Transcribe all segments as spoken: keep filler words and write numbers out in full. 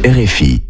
R F I.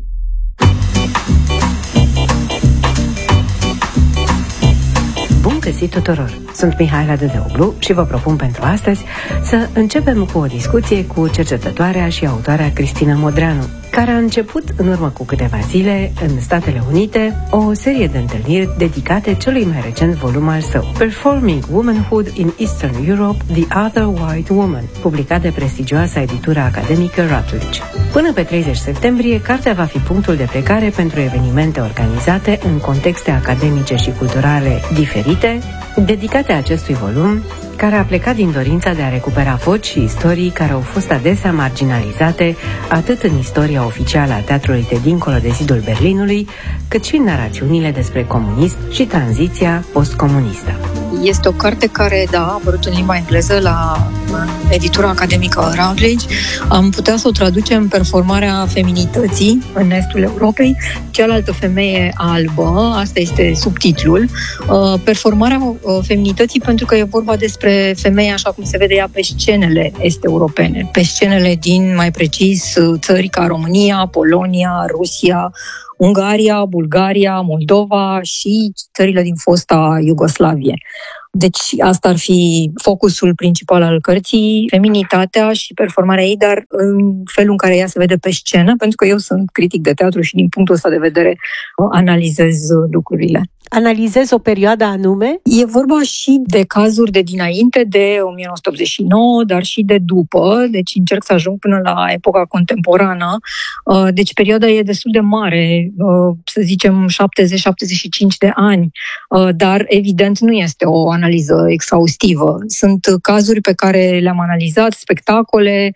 Bun găsit tuturor! Sunt Mihaela Dădeoglu și vă propun pentru astăzi să începem cu o discuție cu cercetătoarea și autoarea Cristina Modreanu, care a început în urmă cu câteva zile în Statele Unite o serie de întâlniri dedicate celui mai recent volum al său, Performing Womanhood in Eastern Europe, The Other White Woman, publicat de prestigioasa editură academică Routledge. Până pe treizeci septembrie, cartea va fi punctul de plecare pentru evenimente organizate în contexte academice și culturale diferite, dedicate acestui volum, care a plecat din dorința de a recupera voci și istorii care au fost adesea marginalizate atât în istoria oficială a teatrului de dincolo de zidul Berlinului, cât și în narațiunile despre comunism și tranziția postcomunistă. Este o carte care, da, a apărut în limba engleză la editura academică Routledge. Am putea să o traducem Performarea feminității în estul Europei, cealaltă femeie albă, asta este subtitlul. Performarea feminității pentru că e vorba despre femeie așa cum se vede ea pe scenele est-europene, pe scenele din, mai precis, țări ca România, Polonia, Rusia, Ungaria, Bulgaria, Moldova și țările din fosta Iugoslavie. Deci asta ar fi focusul principal al cărții, feminitatea și performarea ei, dar în felul în care ea se vede pe scenă, pentru că eu sunt critic de teatru și din punctul ăsta de vedere analizez lucrurile. Analizez o perioadă anume? E vorba și de cazuri de dinainte de o mie nouă sute optzeci și nouă, dar și de după, deci încerc să ajung până la epoca contemporană. Deci perioada e destul de mare, să zicem șaptezeci șaptezeci și cinci de ani, dar evident nu este o analiză exhaustivă. Sunt cazuri pe care le-am analizat, spectacole,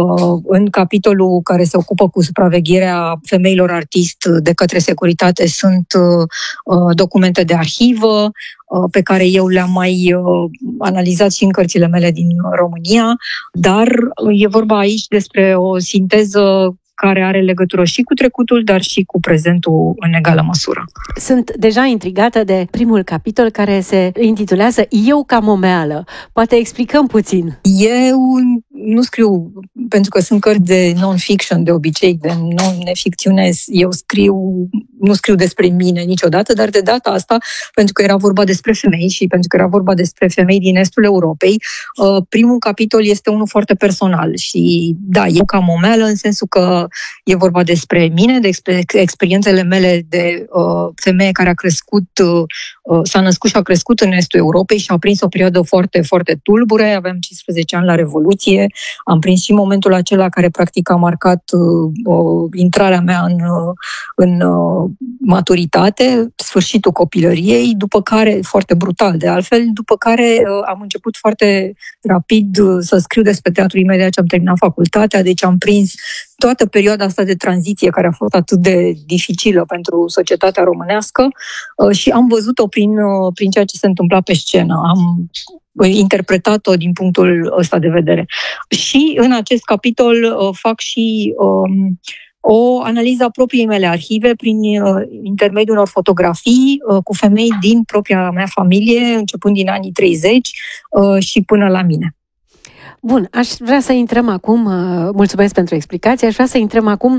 în capitolul care se ocupă cu supravegherea femeilor artist de către securitate sunt documente de arhivă pe care eu le-am mai analizat și în cărțile mele din România, dar e vorba aici despre o sinteză care are legătură și cu trecutul, dar și cu prezentul în egală măsură. Sunt deja intrigată de primul capitol care se intitulează Eu ca momeală. Poate explicăm puțin. Eu nu scriu, pentru că sunt cărți de non-fiction de obicei, de non-neficțiune, eu scriu, nu scriu despre mine niciodată, dar de data asta, pentru că era vorba despre femei și pentru că era vorba despre femei din estul Europei, primul capitol este unul foarte personal și da, eu ca momeală în sensul că e vorba despre mine, de experiențele mele de uh, femeie care a crescut, uh, s-a născut și a crescut în estul Europei și a prins o perioadă foarte, foarte tulbure. Aveam cincisprezece ani la Revoluție, am prins și momentul acela care practic a marcat uh, uh, intrarea mea în, uh, în uh, maturitate, sfârșitul copilăriei, după care, foarte brutal de altfel, după care uh, am început foarte rapid uh, să scriu despre teatru imediat ce am terminat facultatea, deci am prins toată perioada asta de tranziție care a fost atât de dificilă pentru societatea românească și am văzut-o prin, prin ceea ce se întâmpla pe scenă. Am interpretat-o din punctul ăsta de vedere. Și în acest capitol fac și um, o analiză a propriei mele arhive prin uh, intermediul unor fotografii uh, cu femei din propria mea familie, începând din anii treizeci uh, și până la mine. Bun, aș vrea să intrăm acum, mulțumesc pentru explicație, aș vrea să intrăm acum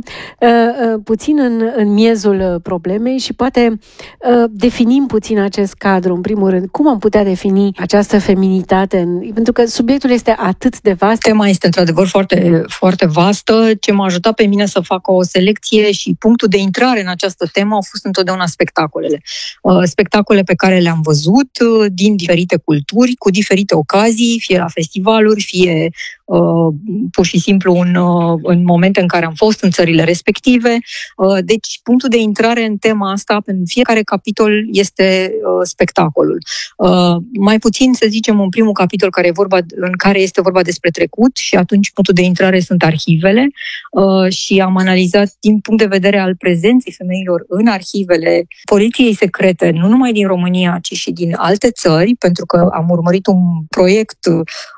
puțin în, în miezul problemei și poate definim puțin acest cadru, în primul rând. Cum am putea defini această feminitate? Pentru că subiectul este atât de vast. Tema este într-adevăr foarte, foarte vastă. Ce m-a ajutat pe mine să fac o selecție și punctul de intrare în această temă au fost întotdeauna spectacolele. Spectacole pe care le-am văzut din diferite culturi, cu diferite ocazii, fie la festivaluri, fie Uh, pur și simplu în, uh, în momente în care am fost în țările respective. Uh, deci punctul de intrare în tema asta în fiecare capitol este uh, spectacolul. Uh, mai puțin, să zicem, în primul capitol care e vorba, în care este vorba despre trecut și atunci punctul de intrare sunt arhivele uh, și am analizat din punct de vedere al prezenței femeilor în arhivele poliției secrete, nu numai din România, ci și din alte țări, pentru că am urmărit un proiect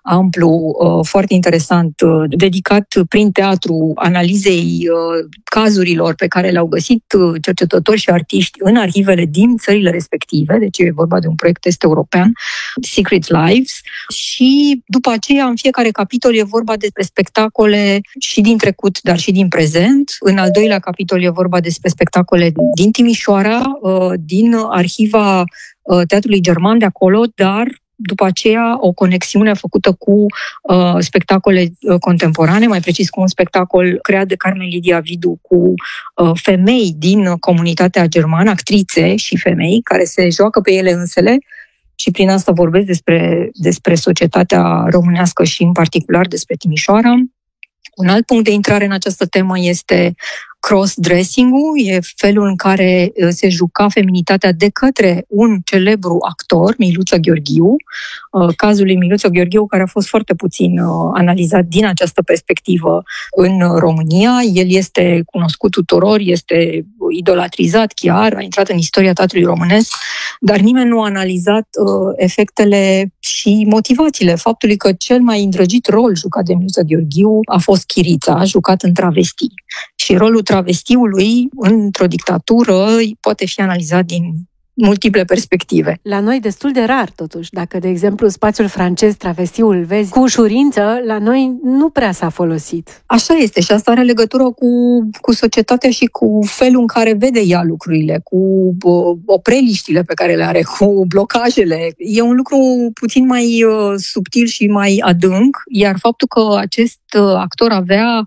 amplu, foarte interesant, dedicat prin teatru analizei cazurilor pe care le-au găsit cercetători și artiști în arhivele din țările respective, deci e vorba de un proiect est-european, Secret Lives, și după aceea în fiecare capitol e vorba despre spectacole și din trecut, dar și din prezent. În al doilea capitol e vorba despre spectacole din Timișoara, din arhiva Teatrului German de acolo, dar după aceea o conexiune făcută cu uh, spectacole uh, contemporane, mai precis cu un spectacol creat de Carmen Lidia Vidu cu uh, femei din comunitatea germană, actrițe și femei, care se joacă pe ele însele și prin asta vorbesc despre, despre societatea românească și în particular despre Timișoara. Un alt punct de intrare în această temă este cross-dressing-ul, e felul în care se juca feminitatea de către un celebru actor, Miluță Gheorghiu, cazul lui Miluță Gheorghiu, care a fost foarte puțin analizat din această perspectivă în România. El este cunoscut tuturor, este idolatrizat chiar, a intrat în istoria teatrului românesc, dar nimeni nu a analizat efectele și motivațiile faptului că cel mai îndrăgit rol jucat de Miluță Gheorghiu a fost Chirița, jucat în travesti. Și rolul travestiului într-o dictatură poate fi analizat din multiple perspective. La noi destul de rar, totuși. Dacă, de exemplu, în spațiul francez travestiul vezi cu ușurință, la noi nu prea s-a folosit. Așa este și asta are legătură cu, cu societatea și cu felul în care vede ea lucrurile, cu uh, opreliștile pe care le are, cu blocajele. E un lucru puțin mai uh, subtil și mai adânc, iar faptul că acest uh, actor avea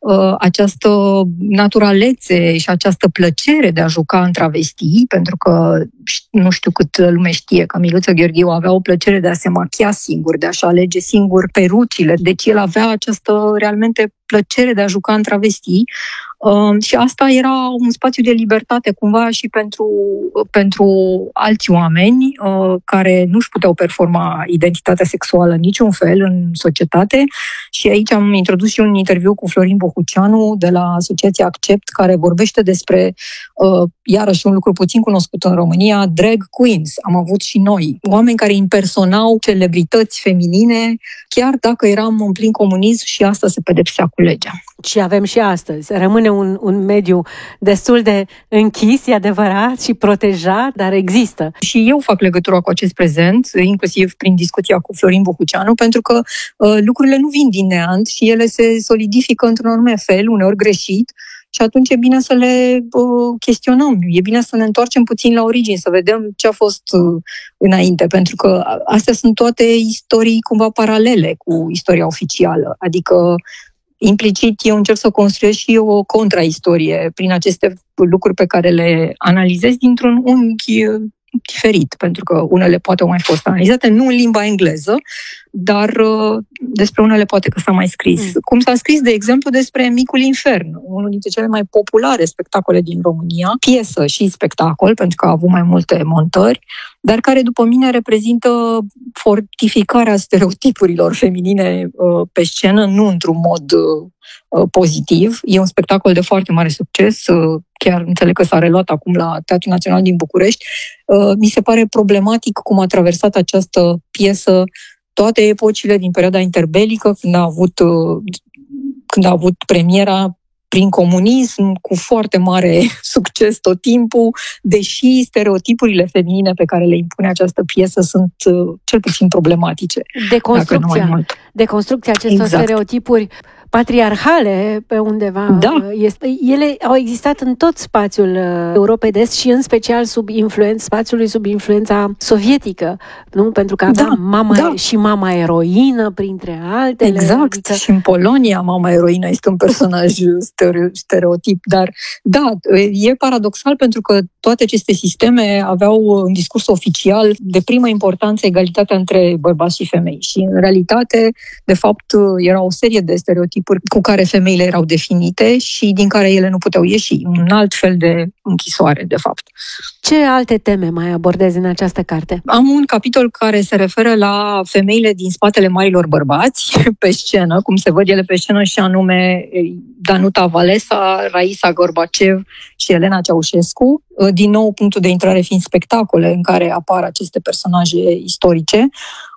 această naturalețe și această plăcere de a juca în travestii, pentru că nu știu cât lume știe că Miluță Gheorghiu avea o plăcere de a se machia singur, de a-și alege singur perucile, deci el avea această realmente plăcere de a juca în travestii. Uh, și asta era un spațiu de libertate cumva și pentru, pentru alți oameni uh, care nu-și puteau performa identitatea sexuală în niciun fel în societate. Și aici am introdus și un interviu cu Florin Bohuceanu de la Asociația Accept, care vorbește despre, uh, iarăși un lucru puțin cunoscut în România, drag queens. Am avut și noi oameni care impersonau celebrități feminine, chiar dacă eram în plin comunism și asta se pedepsea cu legea. Și avem și astăzi. Rămâne un, un mediu destul de închis, e adevărat, și protejat, dar există. Și eu fac legătura cu acest prezent, inclusiv prin discuția cu Florin Bohuceanu, pentru că uh, lucrurile nu vin din neant și ele se solidifică într-un anume fel, uneori greșit, și atunci e bine să le uh, chestionăm, e bine să ne întoarcem puțin la origini, să vedem ce a fost uh, înainte, pentru că astea sunt toate istorii cumva paralele cu istoria oficială, adică implicit eu încerc să construiesc și eu o contraistorie prin aceste lucruri pe care le analizez dintr-un unghi diferit, pentru că unele poate au mai fost analizate, nu în limba engleză, dar uh, despre unele poate că s-a mai scris. Mm. Cum s-a scris, de exemplu, despre Micul Infern, unul dintre cele mai populare spectacole din România, piesă și spectacol, pentru că a avut mai multe montări, dar care, după mine, reprezintă fortificarea stereotipurilor feminine uh, pe scenă, nu într-un mod uh, pozitiv. E un spectacol de foarte mare succes, uh, chiar înțeleg că s-a reluat acum la Teatrul Național din București. Uh, mi se pare problematic cum a traversat această piesă toate epocile din perioada interbelică, când a avut, uh, când a avut premiera prin comunism, cu foarte mare succes tot timpul, deși stereotipurile feminine pe care le impune această piesă sunt uh, cel puțin problematice. Deconstrucția, deconstrucția acestor exact. stereotipuri patriarhale pe undeva, da. este, ele au existat în tot spațiul Europei de Est și în special sub influența spațiului sub influența sovietică, nu? Pentru că aveam da, mama da. și mama eroină printre altele. Exact, adică... și în Polonia mama eroină este un personaj stereotip, dar da, e paradoxal pentru că toate aceste sisteme aveau un discurs oficial de primă importanță egalitatea între bărbați și femei și în realitate, de fapt, era o serie de stereotipuri cu care femeile erau definite și din care ele nu puteau ieși. Un alt fel de închisoare, de fapt. Ce alte teme mai abordezi în această carte? Am un capitol care se referă la femeile din spatele marilor bărbați pe scenă, cum se văd ele pe scenă, și anume Danuta Valesa, Raisa Gorbacev și Elena Ceaușescu. Din nou, punctul de intrare fiind spectacole în care apar aceste personaje istorice.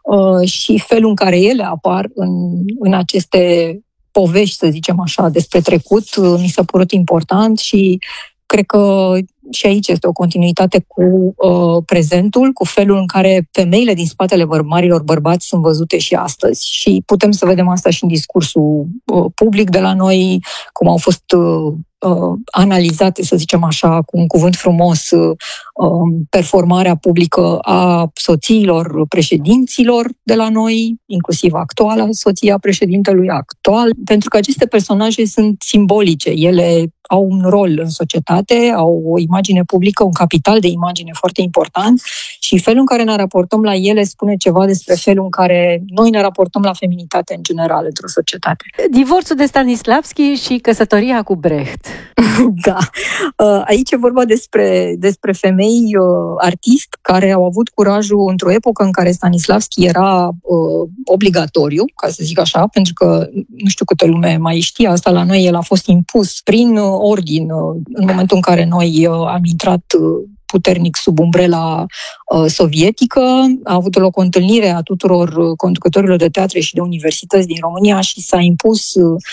uh, și felul în care ele apar în, în aceste povești, să zicem așa, despre trecut, uh, mi s-a părut important și cred că și aici este o continuitate cu uh, prezentul, cu felul în care femeile din spatele băr- marilor bărbați sunt văzute și astăzi. Și putem să vedem asta și în discursul uh, public de la noi, cum au fost uh, uh, analizate, să zicem așa, cu un cuvânt frumos, uh, performarea publică a soțiilor președinților de la noi, inclusiv actuala soția președintelui actual, pentru că aceste personaje sunt simbolice. Ele au un rol în societate, au o imagine publică, un capital de imagine foarte important și felul în care ne raportăm la ele spune ceva despre felul în care noi ne raportăm la feminitate în general într-o societate. Divorțul de Stanislavski și căsătoria cu Brecht. Da. Aici e vorba despre, despre femei artist care au avut curajul într-o epocă în care Stanislavski era uh, obligatoriu, ca să zic așa, pentru că nu știu câtă lume mai știa asta la noi, el a fost impus prin ordin în momentul în care noi am intrat puternic sub umbrela uh, sovietică. A avut loc o întâlnire a tuturor conducătorilor de teatre și de universități din România și s-a impus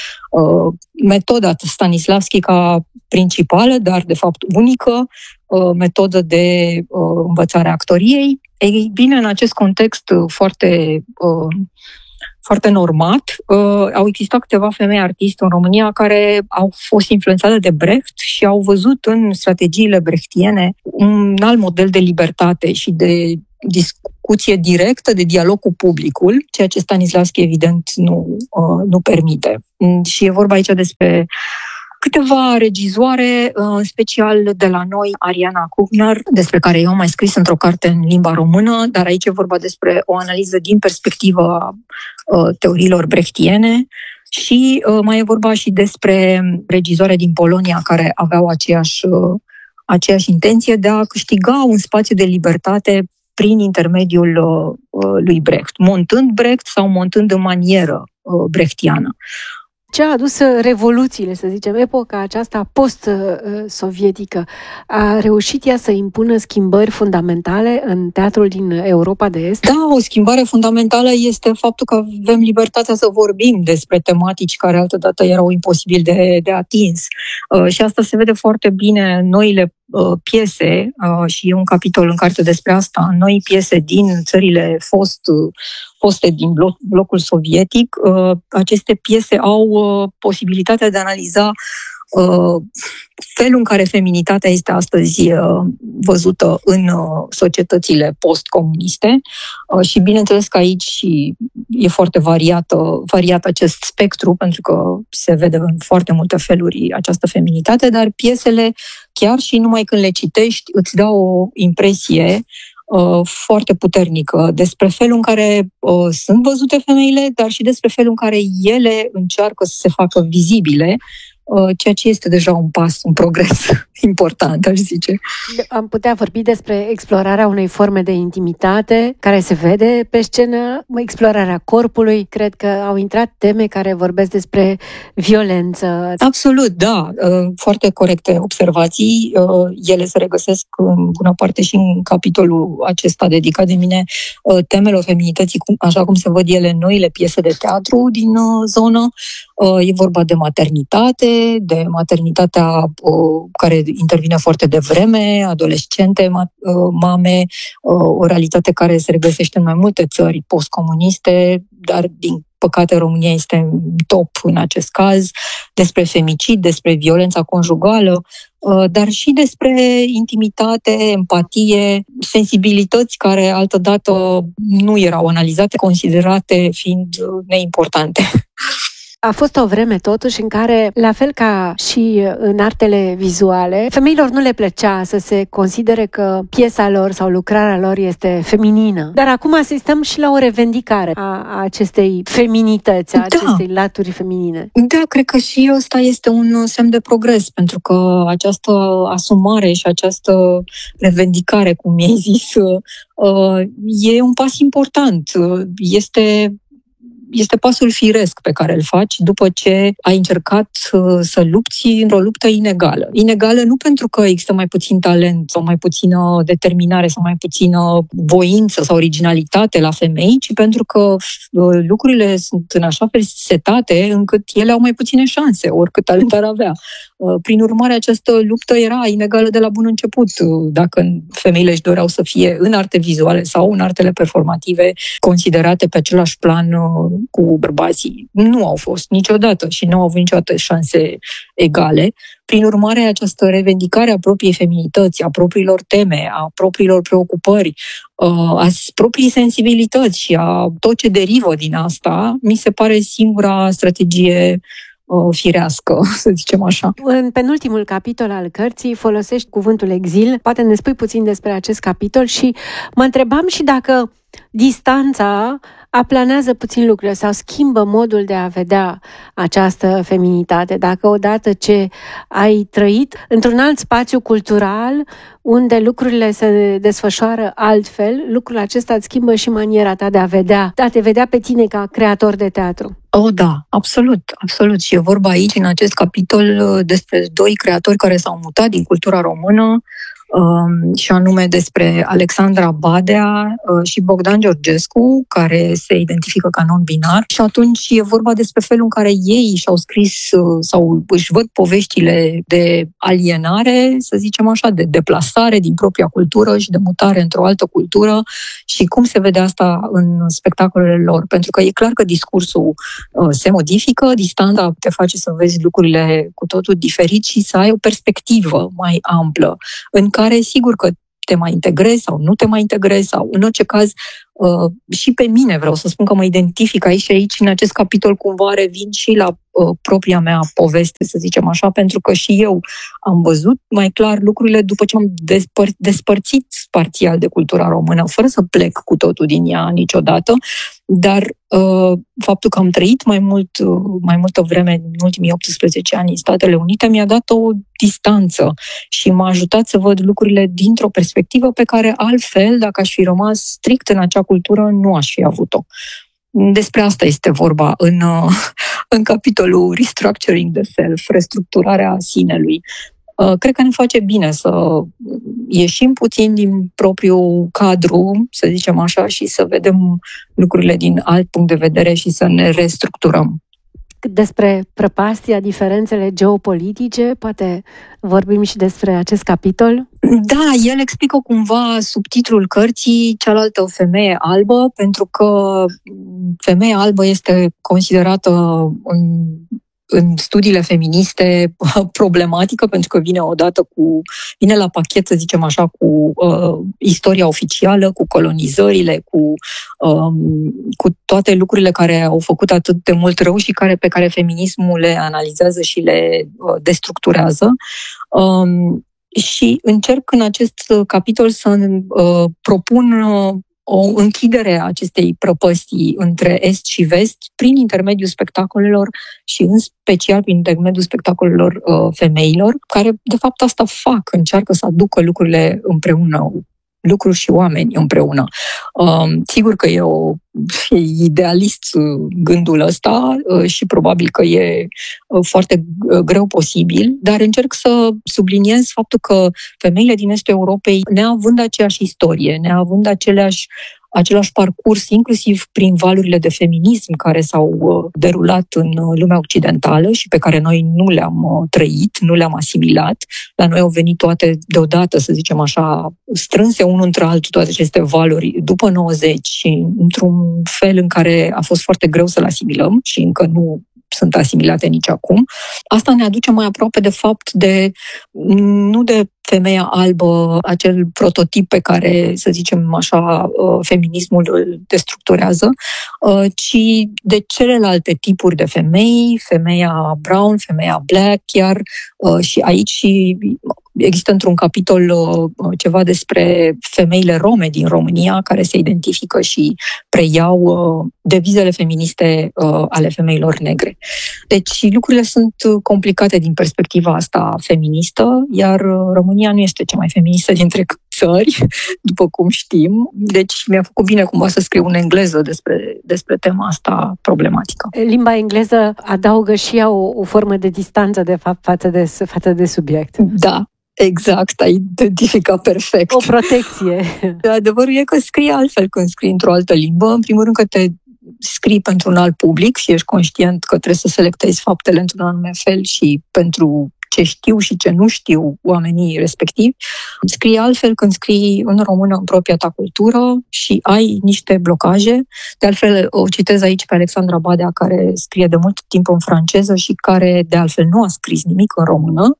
uh, metoda Stanislavski ca principală, dar de fapt unică, uh, metodă de uh, învățare a actoriei. Ei bine, în acest context foarte uh, foarte normat, uh, au existat câteva femei artiste în România care au fost influențate de Brecht și au văzut în strategiile brechtiene un alt model de libertate și de discuție directă, de dialog cu publicul, ceea ce Stanislavski evident nu, uh, nu permite. Și e vorba aici despre câteva regizoare, în special de la noi, Ariana Kuchner, despre care eu am mai scris într-o carte în limba română, dar aici e vorba despre o analiză din perspectiva teoriilor brechtiene și mai e vorba și despre regizoare din Polonia care aveau aceeași, aceeași intenție de a câștiga un spațiu de libertate prin intermediul lui Brecht, montând Brecht sau montând în manieră brechtiană. Ce a adus revoluțiile, să zicem, epoca aceasta post-sovietică? A reușit ea să impună schimbări fundamentale în teatrul din Europa de Est? Da, o schimbare fundamentală este faptul că avem libertatea să vorbim despre tematici care altădată erau imposibil de, de atins. Și asta se vede foarte bine în noile piese, și e un capitol în carte despre asta, noi piese din țările fost, foste din bloc, blocul sovietic. Aceste piese au posibilitatea de a analiza felul în care feminitatea este astăzi văzută în societățile postcomuniste și bineînțeles că aici e foarte variată, variat acest spectru pentru că se vede în foarte multe feluri această feminitate, dar piesele, chiar și numai când le citești, îți dau o impresie foarte puternică despre felul în care uh, sunt văzute femeile, dar și despre felul în care ele încearcă să se facă vizibile, uh, ceea ce este deja un pas, un progres important, aș zice. Am putea vorbi despre explorarea unei forme de intimitate care se vede pe scenă, explorarea corpului. Cred că au intrat teme care vorbesc despre violență. Absolut, da. Foarte corecte observații. Ele se regăsesc în bună parte și în capitolul acesta dedicat de mine temelor feminității, așa cum se văd ele în noile piese de teatru din zonă. E vorba de maternitate, de maternitatea care intervine foarte devreme, adolescente, mame, o realitate care se regăsește în mai multe țări postcomuniste, dar din păcate România este în top în acest caz, despre femicid, despre violența conjugală, dar și despre intimitate, empatie, sensibilități care altădată nu erau analizate, considerate fiind neimportante. A fost o vreme totuși în care, la fel ca și în artele vizuale, femeilor nu le plăcea să se considere că piesa lor sau lucrarea lor este feminină. Dar acum asistăm și la o revendicare a acestei feminități, a da. acestei laturi feminine. Da, cred că și ăsta este un semn de progres, pentru că această asumare și această revendicare, cum mi-ai zis, e un pas important. Este este pasul firesc pe care îl faci după ce ai încercat să lupți într-o luptă inegală. Inegală nu pentru că există mai puțin talent sau mai puțină determinare sau mai puțină voință sau originalitate la femei, ci pentru că lucrurile sunt în așa fel setate încât ele au mai puține șanse, oricât talent ar avea. Prin urmare, această luptă era inegală de la bun început. Dacă femeile își doreau să fie în arte vizuale sau în artele performative considerate pe același plan cu bărbații, nu au fost niciodată și nu au avut niciodată șanse egale. Prin urmare, această revendicare a propriei feminități, a propriilor teme, a propriilor preocupări, a propriei sensibilități și a tot ce derivă din asta, mi se pare singura strategie firească, să zicem așa. În penultimul capitol al cărții folosești cuvântul exil. Poate ne spui puțin despre acest capitol și mă întrebam și dacă distanța aplanează puțin lucrurile sau schimbă modul de a vedea această feminitate. Dacă odată ce ai trăit într-un alt spațiu cultural unde lucrurile se desfășoară altfel, lucrul acesta îți schimbă și maniera ta de a vedea, de a te vedea pe tine ca creator de teatru. Oh, da, absolut, absolut. Și e vorba aici, în acest capitol, despre doi creatori care s-au mutat din cultura română, și anume despre Alexandra Badea și Bogdan Georgescu, care se identifică ca non-binar. Și atunci e vorba despre felul în care ei și-au scris sau își văd poveștile de alienare, să zicem așa, de deplasare din propria cultură și de mutare într-o altă cultură și cum se vede asta în spectacolele lor. Pentru că e clar că discursul se modifică, distanța te face să vezi lucrurile cu totul diferit și să ai o perspectivă mai amplă, în care sigur că te mai integrezi sau nu te mai integrezi sau în orice caz uh, și pe mine vreau să spun că mă identific aici și aici în acest capitol cumva revin și la uh, propria mea poveste, să zicem așa, pentru că și eu am văzut mai clar lucrurile după ce am despăr- despărțit parțial de cultura română, fără să plec cu totul din ea niciodată, dar uh, faptul că am trăit mai mult, uh, mai multă vreme în ultimii optsprezece ani în Statele Unite mi-a dat o distanță și m-a ajutat să văd lucrurile dintr-o perspectivă pe care altfel, dacă aș fi rămas strict în acea cultură, nu aș fi avut-o. Despre asta este vorba în, în capitolul Restructuring the Self, restructurarea sinelui. Cred că ne face bine să ieșim puțin din propriul cadru, să zicem așa, și să vedem lucrurile din alt punct de vedere și să ne restructurăm. Despre prăpastia, diferențele geopolitice, poate vorbim și despre acest capitol? Da, el explică cumva subtitlul cărții Cealaltă femeie albă, pentru că femeia albă este considerată în în studiile feministe problematică, pentru că vine odată cu, vine la pachet, să zicem așa, cu uh, istoria oficială, cu colonizările, cu, um, cu toate lucrurile care au făcut atât de mult rău și care, pe care feminismul le analizează și le uh, destructurează. Um, și încerc în acest capitol să uh, propun uh, o închidere a acestei prăpăstii între Est și Vest prin intermediul spectacolelor și în special prin intermediul spectacolelor uh, femeilor, care de fapt asta fac, încearcă să aducă lucrurile împreună, lucruri și oameni împreună. Uh, sigur că e, o, e idealist gândul ăsta uh, și probabil că e uh, foarte greu posibil, dar încerc să subliniez faptul că femeile din Estul Europei, neavând aceeași istorie, neavând aceleași același parcurs, inclusiv prin valurile de feminism care s-au derulat în lumea occidentală și pe care noi nu le-am trăit, nu le-am asimilat. La noi au venit toate deodată, să zicem așa, strânse unul între altul toate aceste valuri după nouăzeci și într-un fel în care a fost foarte greu să le asimilăm și încă nu sunt asimilate nici acum. Asta ne aduce mai aproape de fapt de, nu de femeia albă, acel prototip pe care, să zicem așa, feminismul îl destructurează, ci de celelalte tipuri de femei, femeia brown, femeia black, chiar și aici există într-un capitol ceva despre femeile rome din România care se identifică și preiau devizele feministe ale femeilor negre. Deci lucrurile sunt complicate din perspectiva asta feministă, iar România nu este cea mai feministă dintre țări, după cum știm. Deci mi-a făcut bine cumva să scriu în engleză despre, despre tema asta problematică. Limba engleză adaugă și ea o, o formă de distanță, de fapt, față de, față de subiect. Da. Exact, ai identificat perfect. O protecție. Adevărul e că scrii altfel când scrii într-o altă limbă. În primul rând că te scrii pentru un alt public și ești conștient că trebuie să selectezi faptele într-un anume fel și pentru ce știu și ce nu știu oamenii respectivi. Scrii altfel când scrii în română în propria ta cultură și ai niște blocaje. De altfel, o citez aici pe Alexandra Badea, care scrie de mult timp în franceză și care, de altfel, nu a scris nimic în română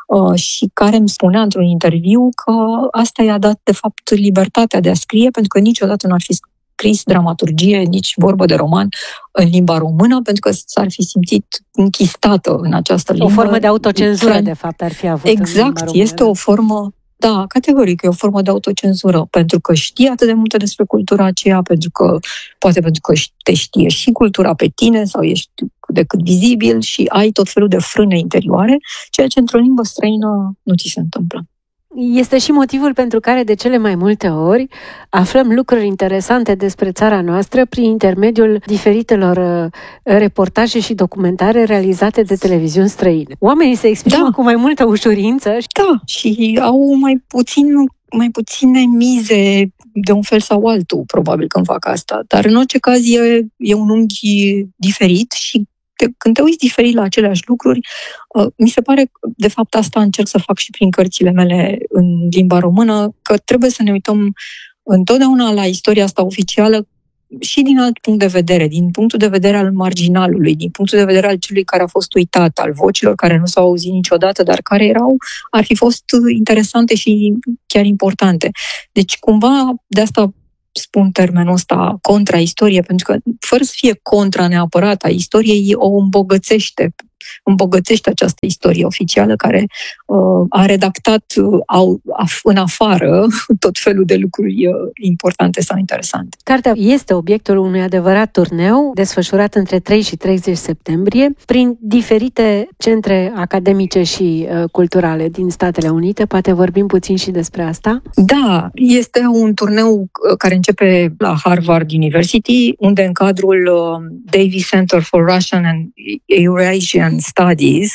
și care îmi spunea într-un interviu că asta i-a dat, de fapt, libertatea de a scrie, pentru că niciodată nu ar fi scris dramaturgie, nici vorbă de roman în limba română, pentru că s-ar fi simțit închistată în această limbă. O formă de autocenzură, de fapt, ar fi avut exact, în limba română. Este o formă, da, categoric, e o formă de autocenzură, pentru că știi atât de multe despre cultura aceea, pentru că, poate pentru că te știe și cultura pe tine, sau ești cât de cât vizibil și ai tot felul de frâne interioare, ceea ce într-o limbă străină nu ți se întâmplă. Este și motivul pentru care de cele mai multe ori aflăm lucruri interesante despre țara noastră prin intermediul diferitelor reportaje și documentare realizate de televiziuni străine. Oamenii se exprimă da. cu mai multă ușurință. Da, și au mai puțin mai puține mize de un fel sau altul, probabil, când fac asta. Dar în orice caz e, e un unghi diferit și te, când te uiți diferit la aceleași lucruri, uh, mi se pare, de fapt asta încerc să fac și prin cărțile mele în limba română, că trebuie să ne uităm întotdeauna la istoria asta oficială și din alt punct de vedere, din punctul de vedere al marginalului, din punctul de vedere al celui care a fost uitat, al vocilor care nu s-au auzit niciodată, dar care erau, ar fi fost interesante și chiar importante. Deci, cumva, de asta spun termenul ăsta, contra-istorie, pentru că, fără să fie contra neapărat a istoriei, o îmbogățește, îmbogățește această istorie oficială care uh, a redactat uh, au, af, în afară tot felul de lucruri uh, importante sau interesante. Cartea este obiectul unui adevărat turneu desfășurat între trei și treizeci septembrie prin diferite centre academice și uh, culturale din Statele Unite. Poate vorbim puțin și despre asta? Da, este un turneu care începe la Harvard University, unde în cadrul uh, Davis Center for Russian and Eurasian Studies,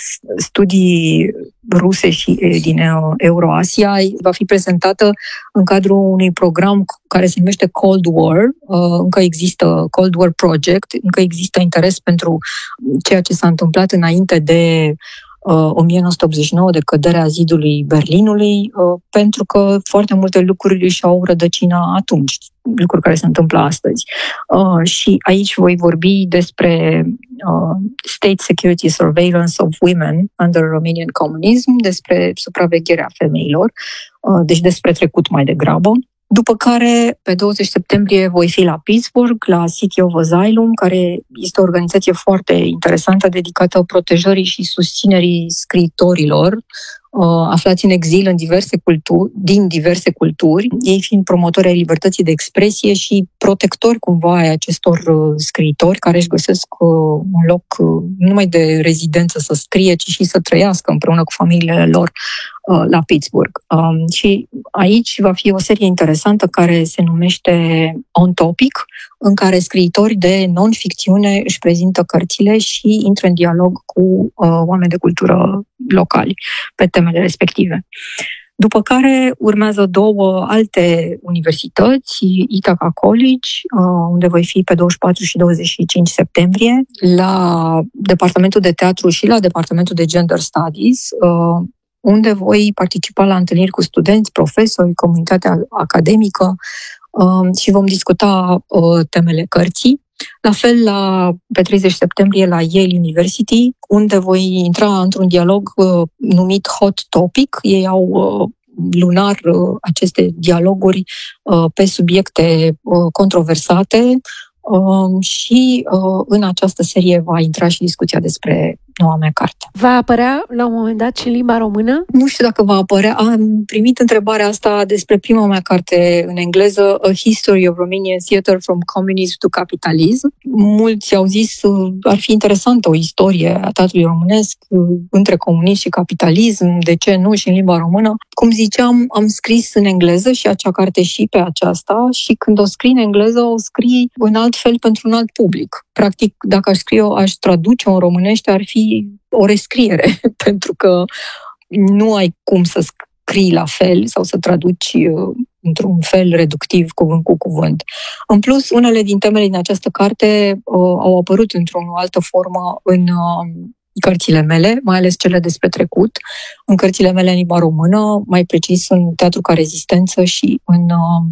studii ruse și din Euroasia, va fi prezentată în cadrul unui program care se numește Cold War. Încă există Cold War Project, încă există interes pentru ceea ce s-a întâmplat înainte de o mie nouă sute optzeci și nouă, de căderea zidului Berlinului, pentru că foarte multe lucruri își au rădăcina atunci, lucruri care se întâmplă astăzi. Și aici voi vorbi despre State Security Surveillance of Women under Romanian Communism, despre supravegherea femeilor, deci despre trecut mai degrabă. După care, pe douăzeci septembrie, voi fi la Pittsburgh, la City of Asylum, care este o organizație foarte interesantă dedicată protejării și susținerii scriitorilor aflați în exil în diverse culturi, din diverse culturi, ei fiind promotori ai libertății de expresie și protectori cumva ai acestor scriitori care își găsesc un loc nu numai de rezidență să scrie, ci și să trăiască împreună cu familiile lor la Pittsburgh. Și aici va fi o serie interesantă care se numește On Topic, în care scriitori de non-ficțiune își prezintă cărțile și intră în dialog cu uh, oameni de cultură locali pe temele respective. După care urmează două alte universități, Ithaca College, uh, unde voi fi pe douăzeci și patru și douăzeci și cinci septembrie, la Departamentul de Teatru și la Departamentul de Gender Studies, uh, unde voi participa la întâlniri cu studenți, profesori, comunitatea academică, Uh, și vom discuta uh, temele cărții. La fel, la, pe treizeci septembrie, la Yale University, unde voi intra într-un dialog uh, numit Hot Topic. Ei au uh, lunar uh, aceste dialoguri uh, pe subiecte uh, controversate uh, și uh, în această serie va intra și discuția despre noua mea carte. Va apărea la un moment dat și în limba română? Nu știu dacă va apărea. Am primit întrebarea asta despre prima mea carte în engleză, A History of Romanian Theatre from Communism to Capitalism. Mulți au zis ar fi interesantă o istorie a teatrului românesc între comunism și capitalism, de ce nu și în limba română. Cum ziceam, am scris în engleză și acea carte și pe aceasta și când o scrii în engleză, o scrii în alt fel pentru un alt public. Practic, dacă aș scrie, aș traduce în românește, ar fi o rescriere, pentru că nu ai cum să scrii la fel sau să traduci într-un fel reductiv, cuvânt cu cuvânt. În plus, unele din temele din această carte uh, au apărut într-o altă formă în uh, cărțile mele, mai ales cele despre trecut, în cărțile mele în limba română, mai precis în Teatru ca Rezistență și în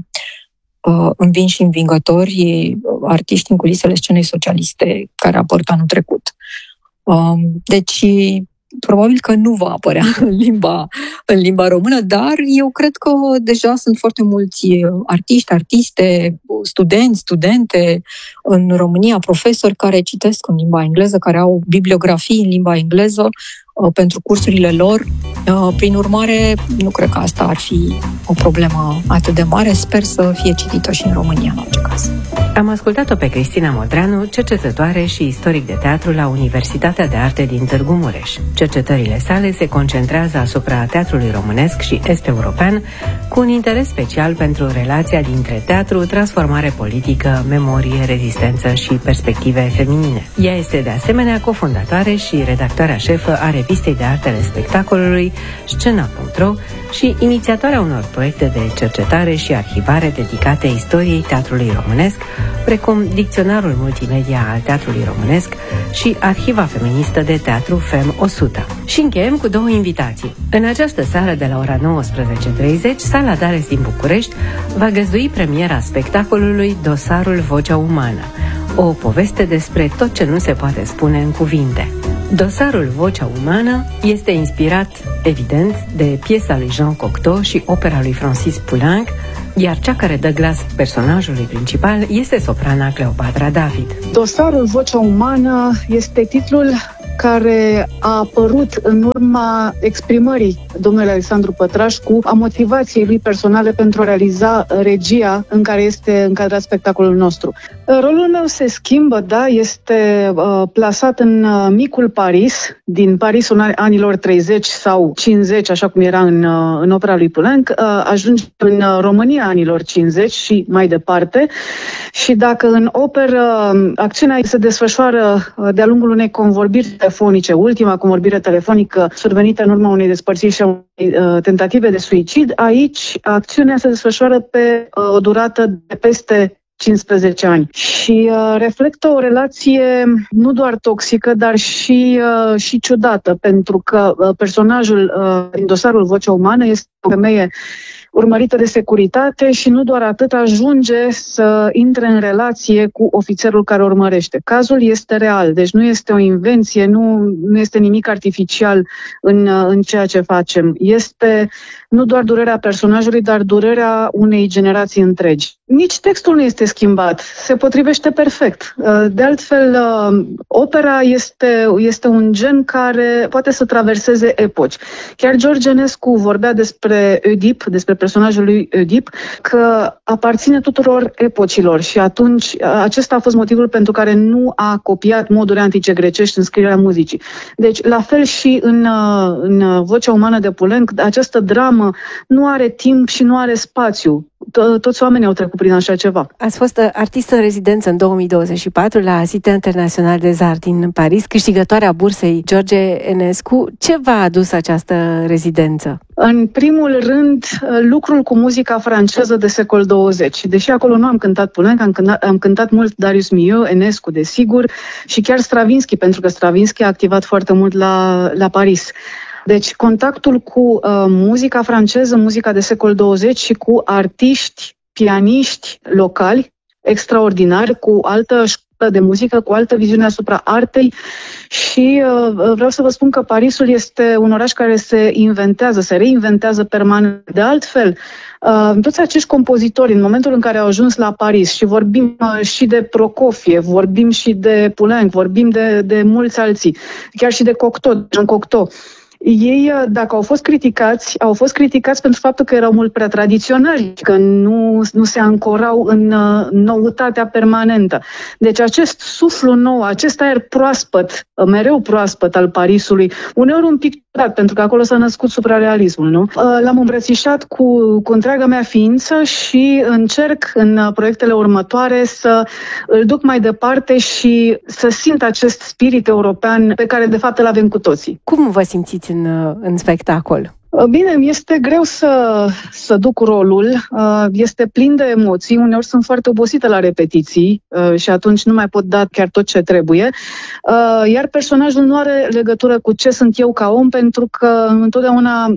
uh, Învinși și învingători, artiști în culisele scenei socialiste, care a apărut anul trecut. Uh, deci, probabil că nu va apărea în limba, în limba română, dar eu cred că deja sunt foarte mulți artiști, artiste, studenți, studente în România, profesori care citesc în limba engleză, care au bibliografii în limba engleză pentru cursurile lor. Prin urmare, nu cred că asta ar fi o problemă atât de mare. Sper să fie citită și în România, în orice caz. Am ascultat-o pe Cristina Modreanu, cercetătoare și istoric de teatru la Universitatea de Arte din Târgu Mureș. Cercetările sale se concentrează asupra teatrului românesc și est-european, cu un interes special pentru relația dintre teatru, transformare politică, memorie, rezistență și perspective feminine. Ea este de asemenea cofondatoare și redactoarea șefă a revistei de artele spectacolului Scena punct ro și inițiatoarea unor proiecte de cercetare și arhivare dedicate istoriei teatrului românesc, precum Dicționarul Multimedia al Teatrului Românesc și Arhiva Feministă de Teatru F E M o sută. Și încheiem cu două invitații. În această seară de la ora nouăsprezece și treizeci, Sala Dares din București va găzdui premiera spectacolului Dosarul Vocea Umană, o poveste despre tot ce nu se poate spune în cuvinte. Dosarul Vocea Umană este inspirat, evident, de piesa lui Jean Cocteau și opera lui Francis Poulenc, iar cea care dă glas personajului principal este soprana Cleopatra David. Dosarul Vocea Umană este titlul care a apărut în urma exprimării domnului Alexandru Pătrașcu a motivației lui personale pentru a realiza regia în care este încadrat spectacolul nostru. Rolul meu se schimbă, da, este uh, plasat în uh, micul Paris, din Parisul anilor treizeci sau cincizeci, așa cum era în, uh, în opera lui Poulenc, uh, ajunge în uh, România anilor cincizeci și mai departe. Și dacă în operă uh, acțiunea se desfășoară uh, de-a lungul unei convorbiri telefonice, ultima convorbire telefonică survenită în urma unei despărțiri și a unei uh, tentative de suicid, aici acțiunea se desfășoară pe uh, o durată de peste cincisprezece ani și uh, reflectă o relație nu doar toxică, dar și, uh, și ciudată, pentru că uh, personajul uh, din Dosarul Vocea Umană este o femeie urmărită de securitate și nu doar atât, ajunge să intre în relație cu ofițerul care urmărește. Cazul este real, deci nu este o invenție, nu, nu este nimic artificial în, în ceea ce facem. Este nu doar durerea personajului, dar durerea unei generații întregi. Nici textul nu este schimbat, se potrivește perfect. De altfel, opera este, este un gen care poate să traverseze epoci. Chiar George Enescu vorbea despre Oedip, despre personajul lui Oedip, că aparține tuturor epocilor și atunci acesta a fost motivul pentru care nu a copiat moduri antice grecești în scrierea muzicii. Deci, la fel și în, în Vocea Umană de Poulenc, această dramă nu are timp și nu are spațiu. Toți oamenii au trecut prin așa ceva. Ați fost artistă în rezidență în două mii douăzeci și patru la Cité International des Arts din Paris, câștigătoarea bursei George Enescu. Ce v-a adus această rezidență? În primul rând, lucrul cu muzica franceză de secol douăzeci. Deși acolo nu am cântat Poulenc, am cântat, am cântat mult Darius Milhaud, Enescu, desigur, și chiar Stravinsky, pentru că Stravinsky a activat foarte mult la, la Paris. Deci contactul cu uh, muzica franceză, muzica de secol douăzeci și cu artiști, pianiști locali extraordinari, cu altă de muzică, cu altă viziune asupra artei și uh, vreau să vă spun că Parisul este un oraș care se inventează, se reinventează permanent. De altfel, uh, toți acești compozitori, în momentul în care au ajuns la Paris și vorbim uh, și de Prokofiev, vorbim și de Poulenc, vorbim de, de mulți alții, chiar și de Cocteau, Jean Cocteau, ei, dacă au fost criticați, au fost criticați pentru faptul că erau mult prea tradiționali, că nu, nu se ancorau în uh, noutatea permanentă. Deci acest suflu nou, acest aer proaspăt, mereu proaspăt al Parisului, uneori un pic ciudat, pentru că acolo s-a născut suprarealismul, nu? Uh, l-am îmbrățișat cu, cu întreaga mea ființă și încerc în proiectele următoare să îl duc mai departe și să simt acest spirit european pe care de fapt îl avem cu toții. Cum vă simțiți în, în spectacol? Bine, mi este greu să, să duc rolul, este plin de emoții, uneori sunt foarte obosită la repetiții și atunci nu mai pot da chiar tot ce trebuie, iar personajul nu are legătură cu ce sunt eu ca om, pentru că întotdeauna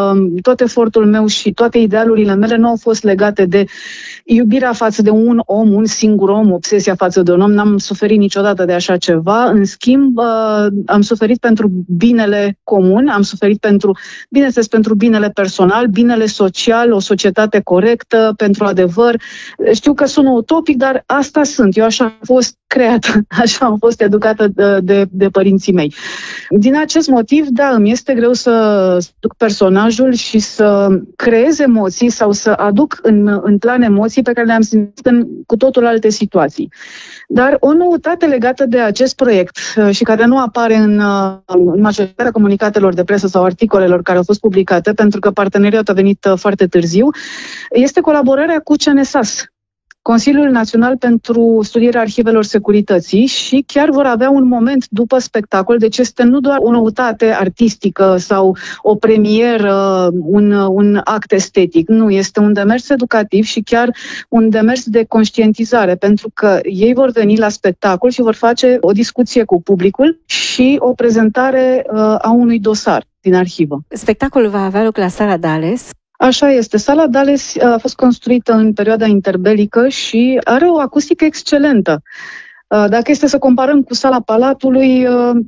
tot efortul meu și toate idealurile mele nu au fost legate de iubirea față de un om, un singur om, obsesia față de un om, n-am suferit niciodată de așa ceva, în schimb am suferit pentru binele comun, am suferit pentru, bineînțeles, pentru binele personal, binele social, o societate corectă, pentru adevăr. Știu că sună utopic, dar asta sunt. Eu așa am fost creată, așa am fost educată de, de, de părinții mei. Din acest motiv, da, îmi este greu să duc personajul și să creez emoții sau să aduc în, în plan emoții pe care le-am simțit în cu totul alte situații. Dar o noutate legată de acest proiect și care nu apare în, în majoritatea comunicatelor de presă sau articolelor care au fost publicate, pentru că parteneriatul a venit foarte târziu, este colaborarea cu C N S A S, Consiliul Național pentru Studierea Arhivelor Securității, și chiar vor avea un moment după spectacol, deci este nu doar o noutate artistică sau o premieră, un, un act estetic, nu, este un demers educativ și chiar un demers de conștientizare, pentru că ei vor veni la spectacol și vor face o discuție cu publicul și o prezentare uh, a unui dosar din arhivă. Spectacolul va avea loc la Sala Dales. Așa este. Sala Dales a fost construită în perioada interbelică și are o acustică excelentă. Dacă este să comparăm cu Sala Palatului,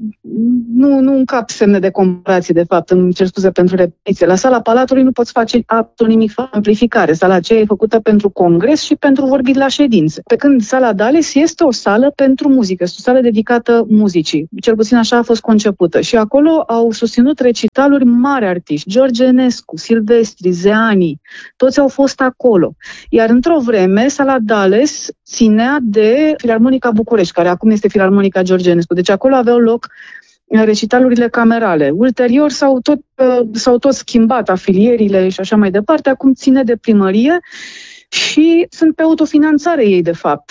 nu, nu încap semne de comparație, de fapt, îmi cer scuze pentru repetiție. La Sala Palatului nu poți face absolut nimic fără amplificare. Sala aceea e făcută pentru congres și pentru vorbit la ședințe. Pe când Sala Dales este o sală pentru muzică, este o sală dedicată muzicii. Cel puțin așa a fost concepută. Și acolo au susținut recitaluri mari artiști. George Enescu, Silvestri, Zeani, toți au fost acolo. Iar într-o vreme, Sala Dales ținea de Filarmonica București, care acum este Filarmonica George Enescu. Deci acolo aveau loc recitalurile camerale. Ulterior s-au tot, s-au tot schimbat afilierile și așa mai departe. Acum ține de primărie și sunt pe autofinanțare ei, de fapt.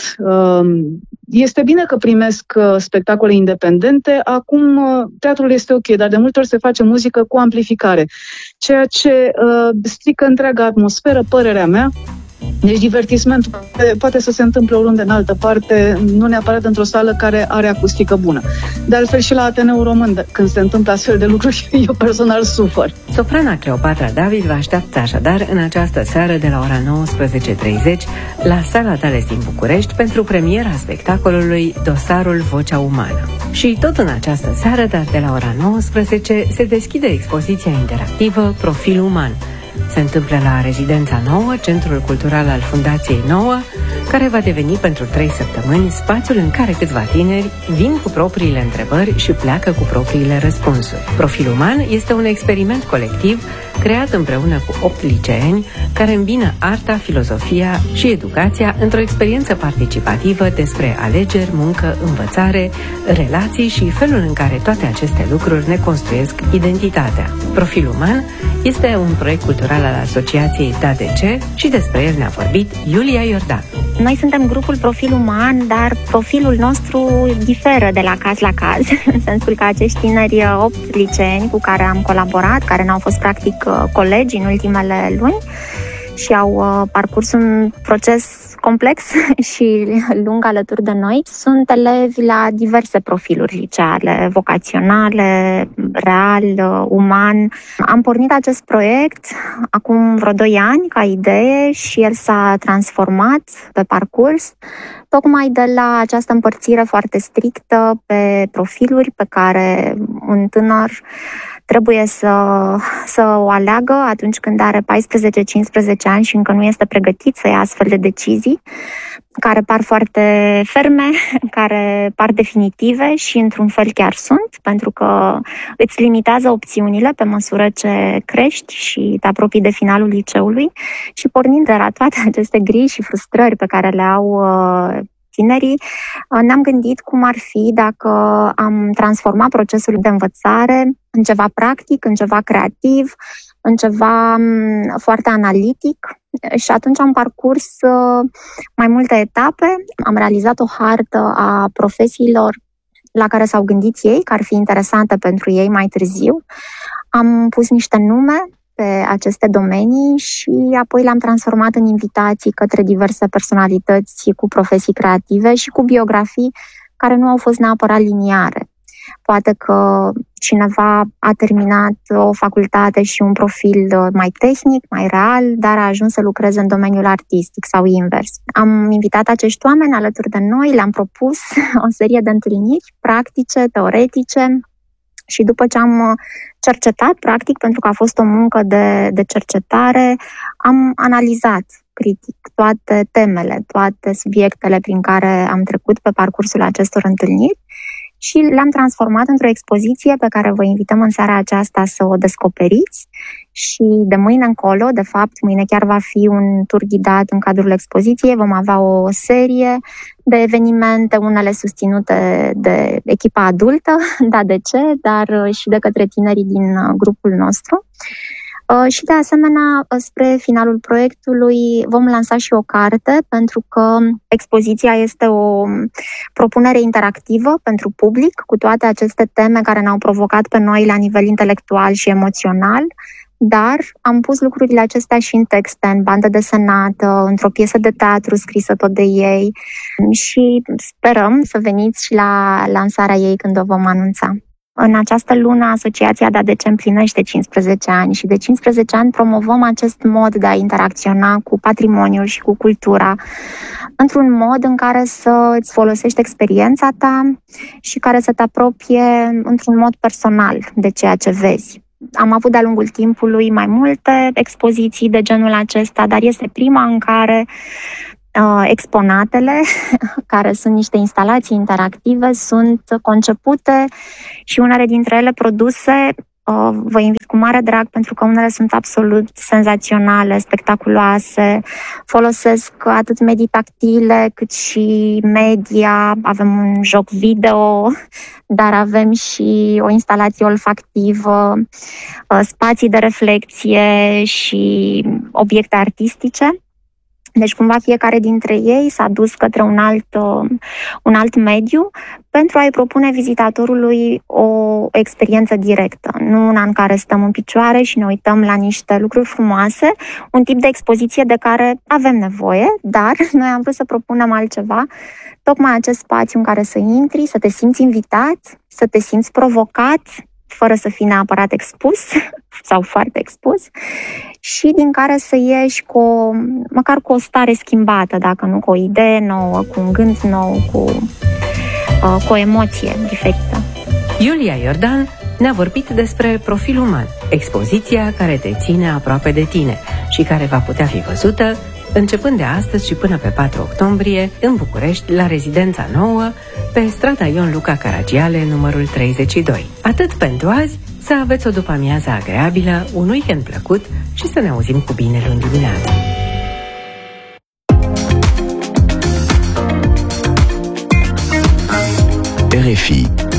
Este bine că primesc spectacole independente. Acum teatrul este ok, dar de multe ori se face muzică cu amplificare, ceea ce strică întreaga atmosferă, părerea mea. Deci divertismentul poate, poate să se întâmple oriunde în altă parte, nu neapărat într-o sală care are acustică bună. De altfel și la Ateneul Român, când se întâmplă astfel de lucruri, eu personal sufăr. Soprana Cleopatra David vă așteaptă așadar în această seară de la ora nouăsprezece treizeci la Sala Dales din București pentru premiera spectacolului Dosarul Vocea Umană. Și tot în această seară, dar de la ora nouăsprezece, se deschide expoziția interactivă Profil Uman. Se întâmplă la Rezidența Nouă, Centrul Cultural al Fundației Nouă, care va deveni pentru trei săptămâni spațiul în care câțiva tineri vin cu propriile întrebări și pleacă cu propriile răspunsuri. Profil Uman este un experiment colectiv creat împreună cu opt liceeni care îmbină arta, filozofia și educația într-o experiență participativă despre alegeri, muncă, învățare, relații și felul în care toate aceste lucruri ne construiesc identitatea. Profil Uman este un proiect cultural al Asociației D A D C și despre el ne-a vorbit Iulia Iordan. Noi suntem grupul Profil Uman, dar profilul nostru diferă de la caz la caz, în sensul că acești tineri, opt liceeni cu care am colaborat, care ne-au fost practic colegi în ultimele luni, și au uh, parcurs un proces complex și lung alături de noi. Sunt elevi la diverse profiluri liceale, vocaționale, real, uh, uman. Am pornit acest proiect acum vreo doi ani ca idee și el s-a transformat pe parcurs, tocmai de la această împărțire foarte strictă pe profiluri pe care un tânăr trebuie să, să o aleagă atunci când are paisprezece cincisprezece ani și încă nu este pregătit să ia astfel de decizii, care par foarte ferme, care par definitive și într-un fel chiar sunt, pentru că îți limitează opțiunile pe măsură ce crești și te apropii de finalul liceului și pornind de la toate aceste griji și frustrări pe care le au tinerii, ne-am gândit cum ar fi dacă am transformat procesul de învățare în ceva practic, în ceva creativ, în ceva foarte analitic și atunci am parcurs mai multe etape. Am realizat o hartă a profesiilor la care s-au gândit ei, că ar fi interesante pentru ei mai târziu. Am pus niște nume pe aceste domenii și apoi le-am transformat în invitații către diverse personalități cu profesii creative și cu biografii care nu au fost neapărat liniare. Poate că cineva a terminat o facultate și un profil mai tehnic, mai real, dar a ajuns să lucreze în domeniul artistic sau invers. Am invitat acești oameni alături de noi, le-am propus o serie de întâlniri practice, teoretice, și după ce am cercetat, practic, pentru că a fost o muncă de, de cercetare, am analizat critic toate temele, toate subiectele prin care am trecut pe parcursul acestor întâlniri și le-am transformat într-o expoziție pe care vă invităm în seara aceasta să o descoperiți. Și de mâine încolo, de fapt, mâine chiar va fi un tur ghidat în cadrul expoziției, vom avea o serie de evenimente, unele susținute de echipa adultă, da de ce, dar și de către tinerii din grupul nostru. Și de asemenea, spre finalul proiectului vom lansa și o carte, pentru că expoziția este o propunere interactivă pentru public, cu toate aceste teme care ne-au provocat pe noi la nivel intelectual și emoțional, dar am pus lucrurile acestea și în texte, în bandă desenată, într-o piesă de teatru scrisă tot de ei și sperăm să veniți și la lansarea ei când o vom anunța. În această lună, Asociația Da De Ce împlinește cincisprezece ani și de cincisprezece ani promovăm acest mod de a interacționa cu patrimoniul și cu cultura într-un mod în care să îți folosești experiența ta și care să te apropie într-un mod personal de ceea ce vezi. Am avut de-a lungul timpului mai multe expoziții de genul acesta, dar este prima în care uh, exponatele, care sunt niște instalații interactive, sunt concepute și unele dintre ele produse. Uh, vă invit cu mare drag pentru că unele sunt absolut senzaționale, spectaculoase, folosesc atât medii tactile cât și media, avem un joc video, dar avem și o instalație olfactivă, uh, spații de reflecție și obiecte artistice. Deci cumva fiecare dintre ei s-a dus către un alt, un alt mediu pentru a-i propune vizitatorului o experiență directă, nu una în care stăm în picioare și ne uităm la niște lucruri frumoase, un tip de expoziție de care avem nevoie, dar noi am vrut să propunem altceva, tocmai acest spațiu în care să intri, să te simți invitat, să te simți provocat, fără să fii neapărat expus sau foarte expus și din care să ieși cu o, măcar cu o stare schimbată, dacă nu cu o idee nouă, cu un gând nou, cu, uh, cu o emoție diferită. Iulia Iordan ne-a vorbit despre Profil Uman, expoziția care te ține aproape de tine și care va putea fi văzută începând de astăzi și până pe patru octombrie în București, la Rezidența Nouă, pe strada Ion Luca Caragiale, numărul treizeci și doi. Atât pentru azi, să aveți o după-amiază agreabilă, un weekend plăcut și să ne auzim cu bine luni dimineața. R F I